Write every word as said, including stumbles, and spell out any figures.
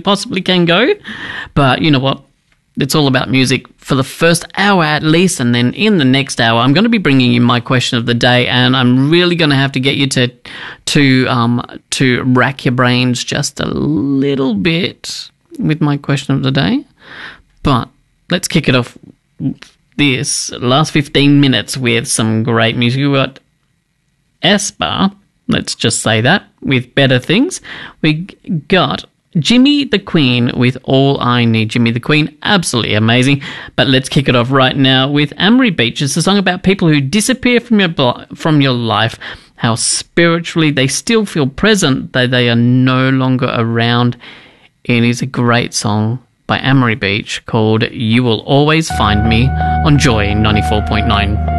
possibly can go. But you know what? It's all about music for the first hour at least, and then in the next hour, I'm going to be bringing you my question of the day, and I'm really going to have to get you to to um to rack your brains just a little bit with my question of the day. But let's kick it off this last fifteen minutes with some great music. We've got aespa, let's just say that, with Better Things. We got Jimmy the Queen with All I Need. Jimmy the Queen, absolutely amazing. But let's kick it off right now with Amory Beach. It's a song about people who disappear from your from your life, how spiritually they still feel present, though they are no longer around. It is a great song by Amory Beach called You Will Always Find Me on Joy ninety-four point nine.